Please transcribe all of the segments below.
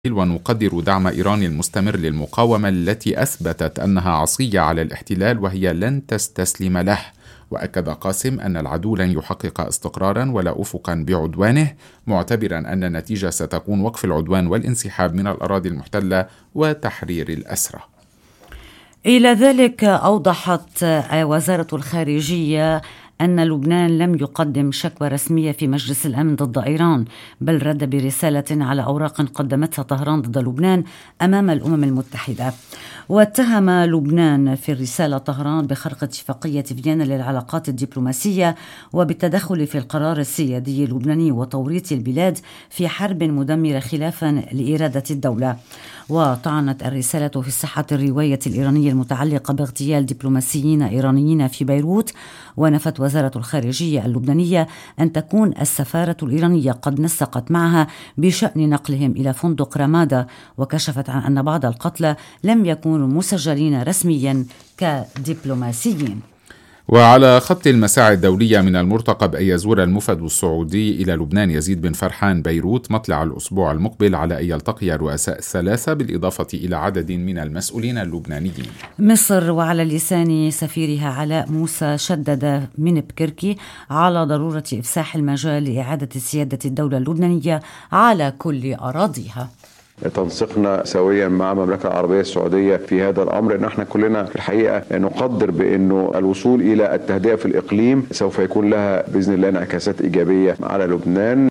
ونقدر دعم إيران المستمر للمقاومة التي أثبتت أنها عصية على الاحتلال وهي لن تستسلم له. وأكد قاسم أن العدو لن يحقق استقرارا ولا أفقا بعدوانه، معتبرا أن النتيجة ستكون وقف العدوان والانسحاب من الأراضي المحتلة وتحرير الأسرى. إلى ذلك أوضحت وزارة الخارجية أن لبنان لم يقدم شكوى رسمية في مجلس الأمن ضد إيران، بل رد برسالة على أوراق قدمتها طهران ضد لبنان أمام الأمم المتحدة. واتهم لبنان في الرسالة طهران بخرق اتفاقية فيينا للعلاقات الدبلوماسية وبالتدخل في القرار السيادي اللبناني وتوريط البلاد في حرب مدمرة خلافا لإرادة الدولة. وطعنت الرسالة في صحة الرواية الإيرانية المتعلقة باغتيال دبلوماسيين إيرانيين في بيروت، ونفت وزارة الخارجية اللبنانية أن تكون السفارة الإيرانية قد نسقت معها بشأن نقلهم إلى فندق رمادة، وكشفت عن أن بعض القتلى لم يكونوا مسجلين رسميا كدبلوماسيين. وعلى خط المساعي الدولية من المرتقب أن يزور المفد السعودي إلى لبنان يزيد بن فرحان بيروت مطلع الأسبوع المقبل، على أن يلتقي الرؤساء الثلاثة بالإضافة إلى عدد من المسؤولين اللبنانيين. مصر وعلى لسان سفيرها علاء موسى شدد من بكركي على ضرورة إفساح المجال لإعادة سيادة الدولة اللبنانية على كل أراضيها. تنسيقنا سويا مع المملكة العربية السعودية في هذا الأمر، إن احنا كلنا في الحقيقة نقدر بأنه الوصول إلى التهدئة في الإقليم سوف يكون لها بإذن الله انعكاسات إيجابية على لبنان.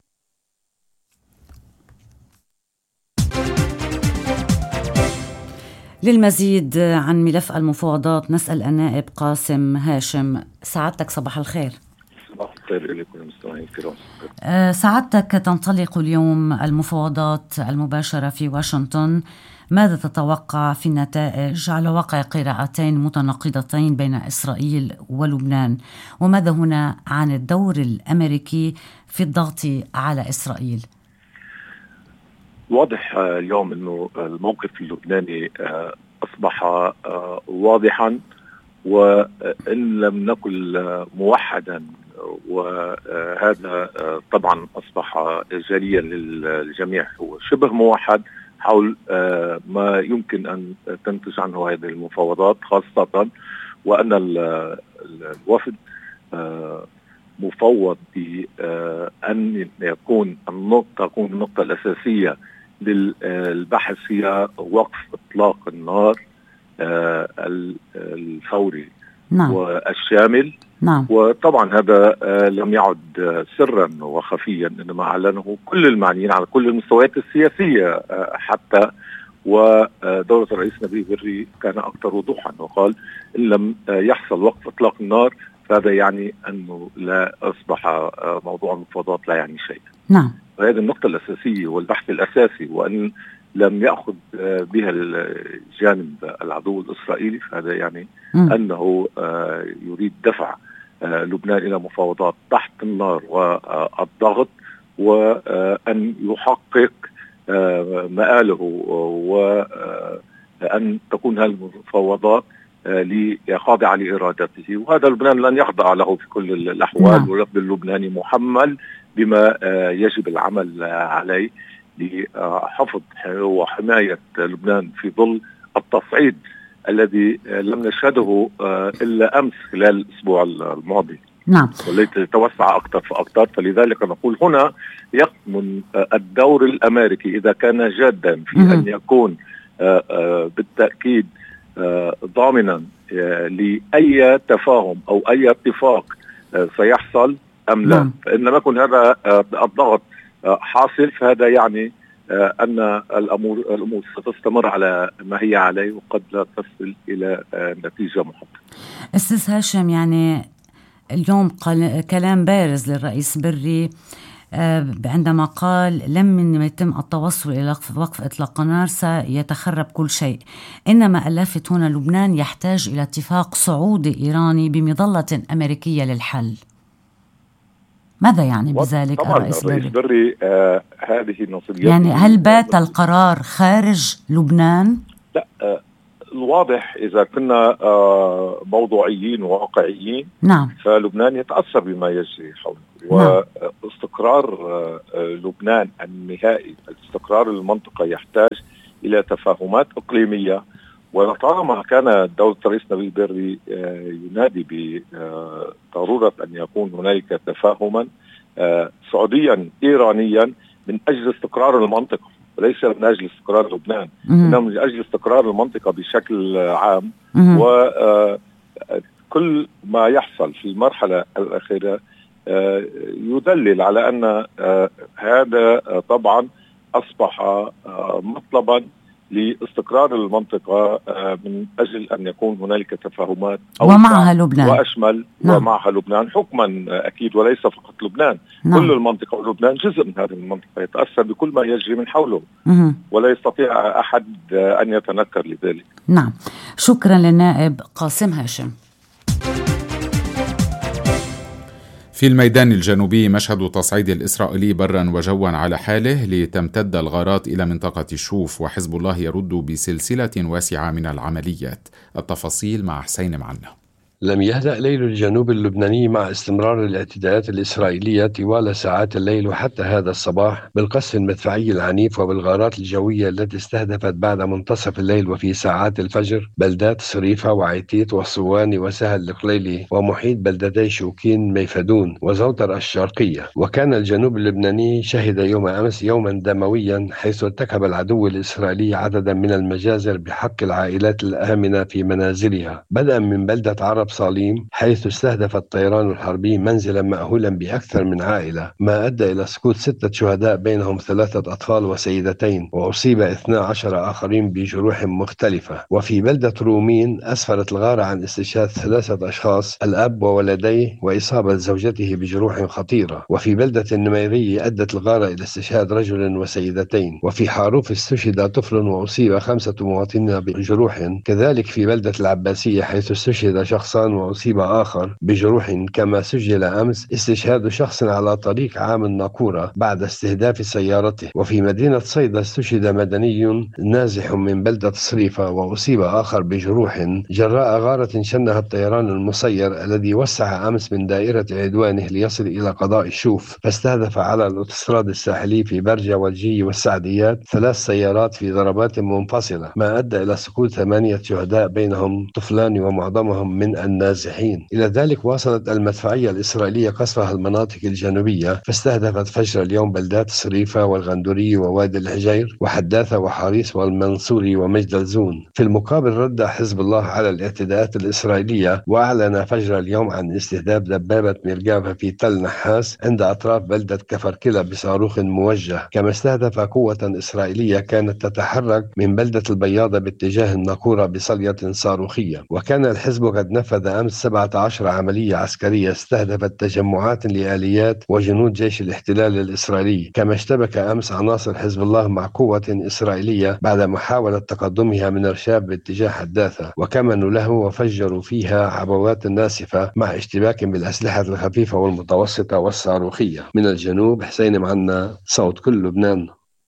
للمزيد عن ملف المفاوضات نسأل النائب قاسم هاشم. سعادتك صباح الخير. سعادتك تنطلق اليوم المفاوضات المباشرة في واشنطن، ماذا تتوقع في النتائج على واقع قراءتين متناقضتين بين إسرائيل ولبنان؟ وماذا هنا عن الدور الأمريكي في الضغط على إسرائيل؟ واضح اليوم أنه الموقف اللبناني أصبح واضحا، وإن لم نكن موحدا، وهذا طبعا أصبح جليا للجميع، هو شبه موحد حول ما يمكن أن تنتج عنه هذه المفاوضات، خاصة وأن الوفد مفوض بأن تكون النقطة الأساسية للبحث هي وقف إطلاق النار الفوري نعم. والشامل. نعم. وطبعا هذا لم يعد سرا وخفيا، إنما أعلنه كل المعنيين على كل المستويات السياسية حتى، ودولة الرئيس نبيه بري كان أكثر وضوحا وقال إن لم يحصل وقف إطلاق النار فهذا يعني أنه لا أصبح موضوع المفاوضات لا يعني شيء. نعم. وهذه النقطة الأساسية والبحث الأساسي، وأن لم يأخذ بها الجانب العدو الإسرائيلي فهذا يعني أنه يريد دفع لبنان إلى مفاوضات تحت النار والضغط، وأن يحقق مآله، وأن تكون هذه المفاوضات خاضعة لإرادته، وهذا لبنان لن يخضع له في كل الأحوال. والرفض اللبناني محمل بما يجب العمل عليه لحفظ وحماية لبنان في ظل التصعيد الذي لم نشهده إلا أمس خلال الأسبوع الماضي. نعم. والتي توسع أكثر فأكثر. فلذلك نقول هنا يكمن الدور الأمريكي إذا كان جادا في أن يكون بالتأكيد ضامنا لأي تفاهم أو أي اتفاق سيحصل أم لا. فإن لم يكن هذا الضغط حاصل فهذا يعني أن الأمور ستستمر على ما هي عليه، وقد لا تصل إلى نتيجة محددة. أستاذ هاشم، يعني اليوم كلام بارز للرئيس بري عندما قال لم يتم التوصل إلى وقف إطلاق النار سيتخرب كل شيء، إنما اللافت هنا لبنان يحتاج إلى اتفاق سعودي إيراني بمظلة أمريكية للحل. ماذا يعني بذلك الرئيس بري؟ هذه نظرية، يعني هل بات القرار خارج لبنان؟ لا، الواضح إذا كنا موضوعيين وواقعيين نعم، فلبنان يتأثر بما يجري حوله، واستقرار لبنان النهائي، استقرار المنطقة يحتاج إلى تفاهمات إقليمية. ولطالما كان دولة الرئيس نبيل بري ينادي بضرورة أن يكون هنالك تفاهما سعوديا إيرانيا من أجل استقرار المنطقة وليس من أجل استقرار لبنان، إنما من أجل استقرار المنطقة بشكل عام. وكل ما يحصل في المرحلة الأخيرة يدلل على أن هذا طبعا أصبح مطلبا لاستقرار المنطقة من أجل أن يكون هنالك تفاهمات ومعها لبنان وأشمل. ومعها لبنان حكما أكيد، وليس فقط لبنان. كل المنطقة، ولبنان جزء من هذه المنطقة يتأثر بكل ما يجري من حوله، ولا يستطيع أحد أن يتنكر لذلك. نعم، شكرا للنائب قاسم هاشم. في الميدان الجنوبي مشهد تصعيد الإسرائيلي برا وجوا على حاله لتمتد الغارات إلى منطقة الشوف، وحزب الله يرد بسلسلة واسعة من العمليات. التفاصيل مع حسين معنا. لم يهدأ ليل الجنوب اللبناني مع استمرار الاعتداءات الإسرائيلية طوال ساعات الليل وحتى هذا الصباح بالقصف المدفعي العنيف وبالغارات الجوية التي استهدفت بعد منتصف الليل وفي ساعات الفجر بلدات صريفة وعيتيت والصواني وسهل القليلي ومحيط بلدتي شوكين ميفدون وزوتر الشرقية. وكان الجنوب اللبناني شهد يوم أمس يوما دمويا حيث ارتكب العدو الإسرائيلي عددا من المجازر بحق العائلات الآمنة في منازلها، بدءا من بلدة عرب صاليم حيث استهدف الطيران الحربي منزلا مأهولا بأكثر من عائلة، ما أدى إلى سقوط 6 شهداء بينهم 3 أطفال وسيدتين، وأصيب 12 آخرين بجروح مختلفة. وفي بلدة رومين أسفرت الغارة عن استشهاد 3 أشخاص، الأب وولديه، وإصابة زوجته بجروح خطيرة. وفي بلدة النميرية أدت الغارة إلى استشهاد رجل وسيدتين. وفي حاروف استشهد طفل وأصيب 5 مواطنين بجروح. كذلك في بلدة العباسية حيث استشهد شخص وأصيب آخر بجروح. كما سجل أمس استشهاد شخص على طريق عام الناقورة بعد استهداف سيارته. وفي مدينة صيدا استشهد مدني نازح من بلدة صريفة وأصيب آخر بجروح جراء غارة شنها الطيران المسير الذي وسع أمس من دائرة عدوانه ليصل إلى قضاء الشوف، فاستهدف على الأوتوستراد الساحلي في برجة والجي والسعديات 3 سيارات في ضربات منفصلة، ما أدى إلى سقوط 8 شهداء بينهم طفلان ومعظمهم من النازحين. إلى ذلك واصلت المدفعية الإسرائيلية قصفها المناطق الجنوبية، فاستهدفت فجر اليوم بلدات صريفة والغندوري ووادي الحجير وحداثة وحاريس والمنصوري ومجدلزون. في المقابل رد حزب الله على الاعتداءات الإسرائيلية وأعلن فجر اليوم عن استهداف دبابة ميركافا في تل نحاس عند أطراف بلدة كفركلة بصاروخ موجه. كما استهدف قوة إسرائيلية كانت تتحرك من بلدة البياضة باتجاه الناقورة بصلية صاروخية. وكان الحزب قد نفذ أمس 17 عملية عسكرية استهدفت تجمعات لآليات وجنود جيش الاحتلال الإسرائيلي. كما اشتبك أمس عناصر حزب الله مع قوة إسرائيلية بعد محاولة تقدمها من رشاب باتجاه حداثة، وكمنوا له وفجروا فيها عبوات ناسفة مع اشتباك بالأسلحة الخفيفة والمتوسطة والصاروخية. من الجنوب حسين معنا، صوت كل لبنان.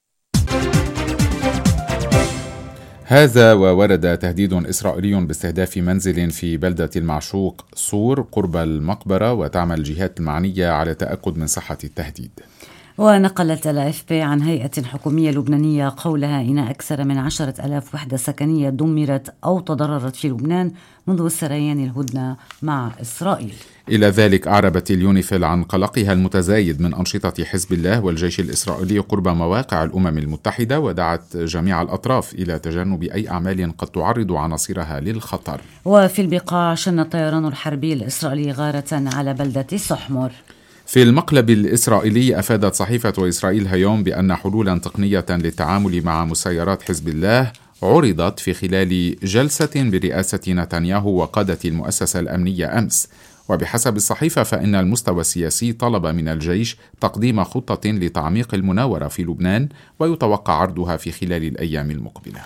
هذا وورد تهديد إسرائيلي باستهداف منزل في بلدة المعشوق صور قرب المقبرة، وتعمل الجهات المعنية على تأكد من صحة التهديد. ونقلت الAFP عن هيئة حكومية لبنانية قولها إن أكثر من 10,000 وحدة سكنية دمرت أو تضررت في لبنان منذ سريان الهدنة مع إسرائيل. إلى ذلك أعربت اليونيفيل عن قلقها المتزايد من أنشطة حزب الله والجيش الإسرائيلي قرب مواقع الأمم المتحدة، ودعت جميع الأطراف إلى تجنب أي أعمال قد تعرض عناصرها للخطر. وفي البقاع شن الطيران الحربي الإسرائيلي غارة على بلدة سحمر. في المقلب الإسرائيلي أفادت صحيفة إسرائيل هيوم بأن حلولا تقنية للتعامل مع مسيرات حزب الله عرضت في خلال جلسة برئاسة نتنياهو وقادة المؤسسة الأمنية أمس. وبحسب الصحيفة فإن المستوى السياسي طلب من الجيش تقديم خطة لتعميق المناورة في لبنان، ويتوقع عرضها في خلال الأيام المقبلة.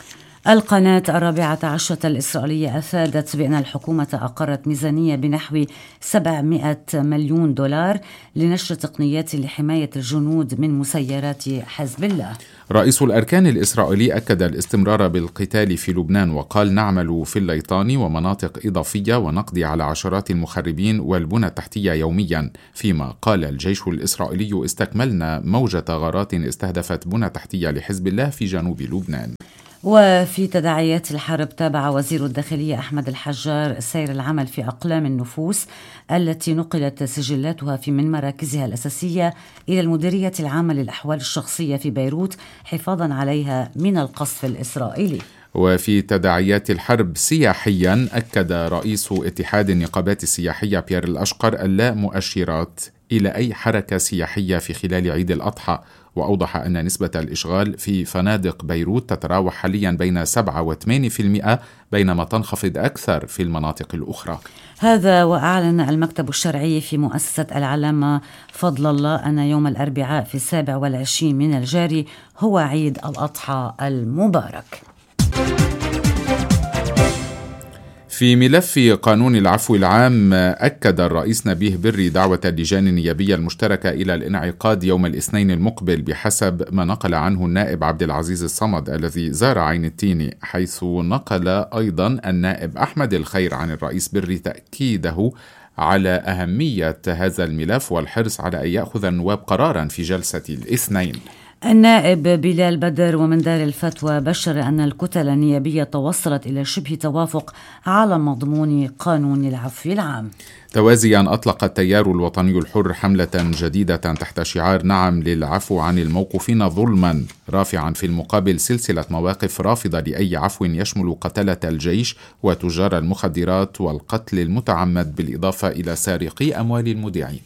القناة 14 الإسرائيلية أفادت بأن الحكومة أقرت ميزانية بنحو 700 مليون دولار لنشر تقنيات لحماية الجنود من مسيرات حزب الله. رئيس الأركان الإسرائيلي أكد الاستمرار بالقتال في لبنان وقال: نعمل في الليطاني ومناطق إضافية ونقضي على عشرات المخربين والبنى التحتية يوميا. فيما قال الجيش الإسرائيلي: استكملنا موجة غارات استهدفت بنى تحتية لحزب الله في جنوب لبنان. وفي تداعيات الحرب تابع وزير الداخلية أحمد الحجار سير العمل في أقلام النفوس التي نقلت سجلاتها من مراكزها الأساسية إلى المديرية العامة للأحوال الشخصية في بيروت حفاظا عليها من القصف الإسرائيلي. وفي تداعيات الحرب سياحيا أكد رئيس اتحاد النقابات السياحية بيير الأشقر اللا مؤشرات إلى أي حركة سياحية في خلال عيد الأضحى، وأوضح أن نسبة الإشغال في فنادق بيروت تتراوح حاليا بين 7 و 8%، بينما تنخفض أكثر في المناطق الأخرى. هذا وأعلن المكتب الشرعي في مؤسسة العلامة فضل الله أن يوم الأربعاء في 27 من الجاري هو عيد الأضحى المبارك. في ملف قانون العفو العام، أكد الرئيس نبيه بري دعوة اللجان النيابية المشتركة إلى الانعقاد يوم الاثنين المقبل بحسب ما نقل عنه النائب عبد العزيز الصمد الذي زار عين التيني، حيث نقل أيضا النائب أحمد الخير عن الرئيس بري تأكيده على أهمية هذا الملف والحرص على أن يأخذ النواب قرارا في جلسة الاثنين. النائب بلال بدر ومن دار الفتوى بشر أن الكتل النيابية توصلت إلى شبه توافق على مضمون قانون العفو العام. توازيا أطلق التيار الوطني الحر حملة جديدة تحت شعار نعم للعفو عن الموقوفين ظلما، رافعا في المقابل سلسلة مواقف رافضة لأي عفو يشمل قتلة الجيش وتجار المخدرات والقتل المتعمد بالإضافة إلى سارقي أموال المودعين.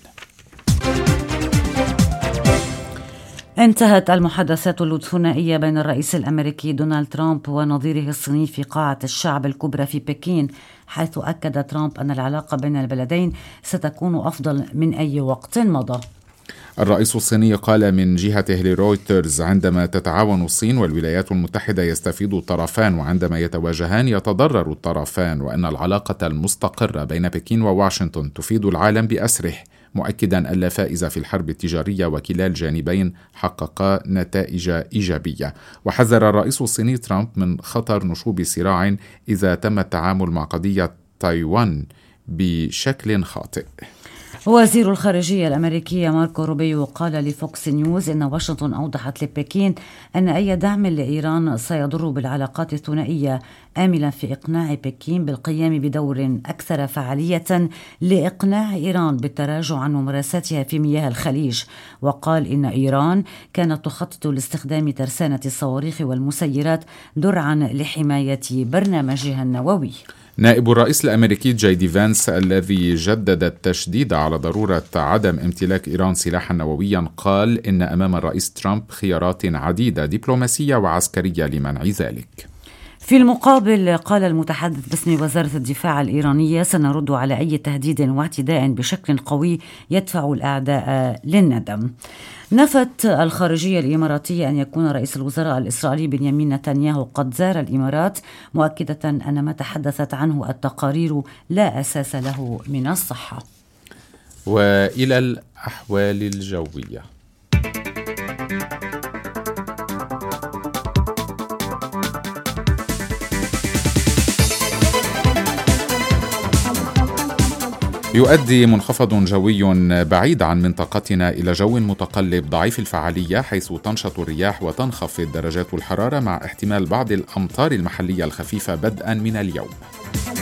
انتهت المحادثات الثنائية بين الرئيس الأمريكي دونالد ترامب ونظيره الصيني في قاعة الشعب الكبرى في بكين، حيث أكد ترامب أن العلاقة بين البلدين ستكون أفضل من أي وقت مضى. الرئيس الصيني قال من جهته لرويترز: عندما تتعاون الصين والولايات المتحدة يستفيد الطرفان، وعندما يتواجهان يتضرر الطرفان، وأن العلاقة المستقرة بين بكين وواشنطن تفيد العالم بأسره، مؤكدا أن لا فائز في الحرب التجارية وكلا الجانبين حققا نتائج إيجابية. وحذر الرئيس الصيني ترامب من خطر نشوب صراع إذا تم التعامل مع قضية تايوان بشكل خاطئ. وزير الخارجية الأمريكية ماركو روبيو قال لفوكس نيوز إن واشنطن أوضحت لبكين أن أي دعم لإيران سيضر بالعلاقات الثنائية، آملا في إقناع بكين بالقيام بدور أكثر فعالية لإقناع إيران بالتراجع عن ممارساتها في مياه الخليج. وقال إن إيران كانت تخطط لاستخدام ترسانة الصواريخ والمسيرات درعا لحماية برنامجها النووي. نائب الرئيس الأمريكي جي دي فانس الذي جدد التشديد على ضرورة عدم امتلاك إيران سلاحا نوويا قال إن أمام الرئيس ترامب خيارات عديدة دبلوماسية وعسكرية لمنع ذلك. في المقابل قال المتحدث باسم وزارة الدفاع الإيرانية: سنرد على أي تهديد واعتداء بشكل قوي يدفع الأعداء للندم. نفت الخارجية الإماراتية أن يكون رئيس الوزراء الإسرائيلي بنيامين نتنياهو قد زار الإمارات، مؤكدة أن ما تحدثت عنه التقارير لا أساس له من الصحة. وإلى الأحوال الجوية. يؤدي منخفض جوي بعيد عن منطقتنا إلى جو متقلب ضعيف الفعالية، حيث تنشط الرياح وتنخفض درجات الحرارة مع احتمال بعض الأمطار المحلية الخفيفة بدءا من اليوم.